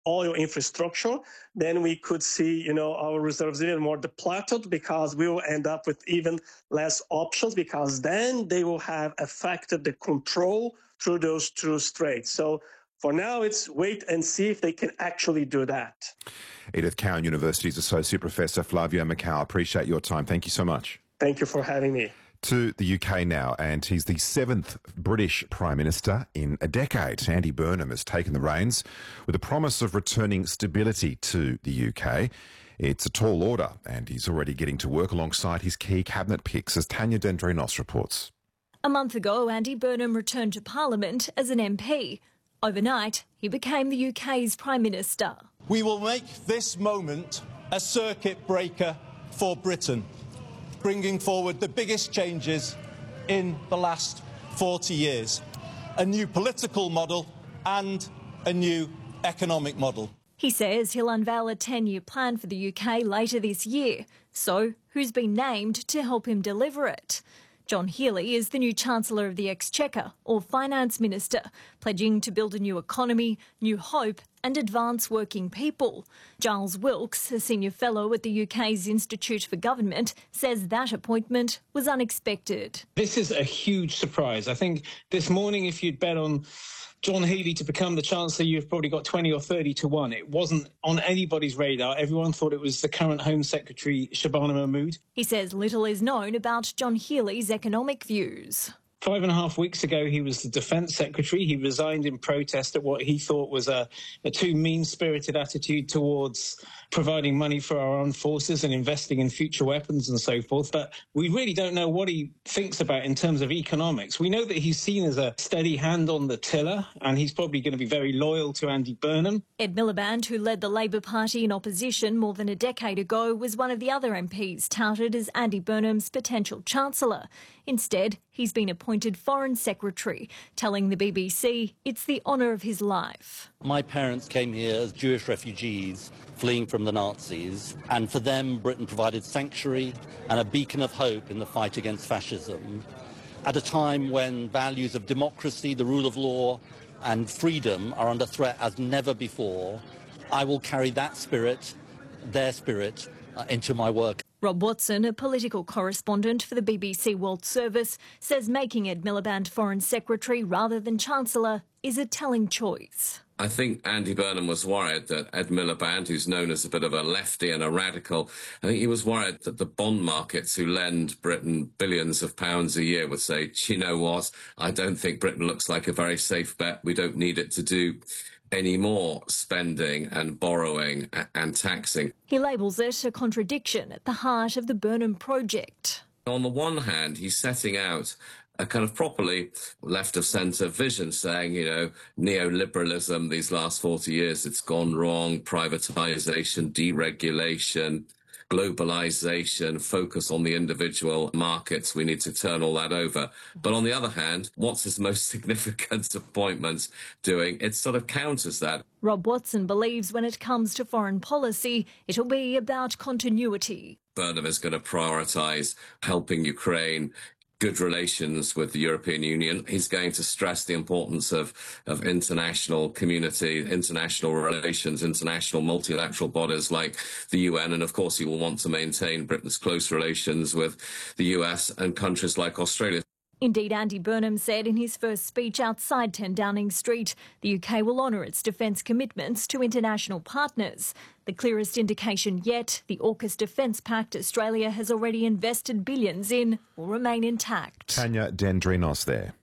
oil infrastructure, then we could see, our reserves even more depleted, because we will end up with even less options, because then they will have affected the control through those two straits. So for now, it's wait and see if they can actually do that. Edith Cowan University's Associate Professor Flavio Macau, appreciate your time. Thank you so much. Thank you for having me. To the UK now, and he's the 7th British Prime Minister in a decade. Andy Burnham has taken the reins with a promise of returning stability to the UK. It's a tall order, and he's already getting to work alongside his key cabinet picks, as Tanya Dendrinos reports. A month ago, Andy Burnham returned to Parliament as an MP. Overnight, he became the UK's Prime Minister. We will make this moment a circuit breaker for Britain, bringing forward the biggest changes in the last 40 years. A new political model and a new economic model. He says he'll unveil a 10-year plan for the UK later this year. So, who's been named to help him deliver it? John Healey is the new Chancellor of the Exchequer, or Finance Minister, pledging to build a new economy, new hope and advance working people. Giles Wilkes, a senior fellow at the UK's Institute for Government, says that appointment was unexpected. This is a huge surprise. I think this morning, if you'd bet on John Healey to become the Chancellor, you've probably got 20 or 30 to 1. It wasn't on anybody's radar. Everyone thought it was the current Home Secretary, Shabana Mahmood. He says little is known about John Healey's economic views. 5.5 weeks ago, he was the Defence Secretary. He resigned in protest at what he thought was a too mean-spirited attitude towards providing money for our armed forces and investing in future weapons and so forth. But we really don't know what he thinks about in terms of economics. We know that he's seen as a steady hand on the tiller, and he's probably going to be very loyal to Andy Burnham. Ed Miliband, who led the Labor Party in opposition more than a decade ago, was one of the other MPs touted as Andy Burnham's potential Chancellor. Instead, he's been appointed Foreign Secretary, telling the BBC it's the honour of his life. My parents came here as Jewish refugees fleeing from the Nazis, and for them Britain provided sanctuary and a beacon of hope in the fight against fascism. At a time when values of democracy, the rule of law and freedom are under threat as never before, I will carry that spirit, their spirit, into my work. Rob Watson, a political correspondent for the BBC World Service, says making Ed Miliband Foreign Secretary rather than Chancellor is a telling choice. I think Andy Burnham was worried that Ed Miliband, who's known as a bit of a lefty and a radical, I think he was worried that the bond markets who lend Britain billions of pounds a year would say, "Do you know what, I don't think Britain looks like a very safe bet. We don't need it to do any more spending and borrowing and taxing." He labels it a contradiction at the heart of the Burnham project. On the one hand, he's setting out a kind of properly left-of-centre vision, saying, neoliberalism, these last 40 years, it's gone wrong, privatisation, deregulation, globalisation, focus on the individual markets. We need to turn all that over. But on the other hand, what's his most significant appointment doing? It sort of counters that. Rob Watson believes when it comes to foreign policy, it'll be about continuity. Burnham is going to prioritise helping Ukraine, good relations with the European Union. He's going to stress the importance of international community, international relations, international multilateral bodies like the UN. And of course, he will want to maintain Britain's close relations with the US and countries like Australia. Indeed, Andy Burnham said in his first speech outside 10 Downing Street, the UK will honour its defence commitments to international partners. The clearest indication yet, the AUKUS Defence Pact Australia has already invested billions in will remain intact. Tanya Dendrinos there.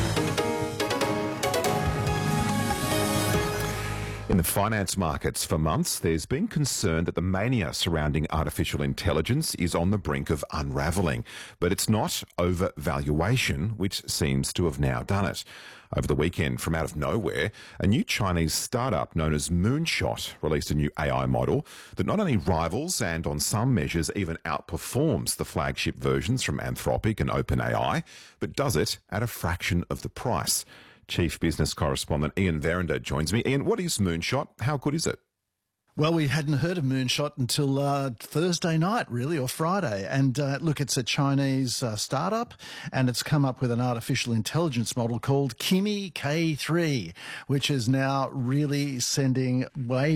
In the finance markets for months, there's been concern that the mania surrounding artificial intelligence is on the brink of unravelling. But it's not overvaluation, which seems to have now done it. Over the weekend, from out of nowhere, a new Chinese startup known as Moonshot released a new AI model that not only rivals and on some measures even outperforms the flagship versions from Anthropic and OpenAI, but does it at a fraction of the price. Chief Business Correspondent Ian Verinder joins me. Ian, what is Moonshot? How good is it? Well, we hadn't heard of Moonshot until Thursday night, really, or Friday. And look, it's a Chinese startup, and it's come up with an artificial intelligence model called Kimi K3, which is now really sending way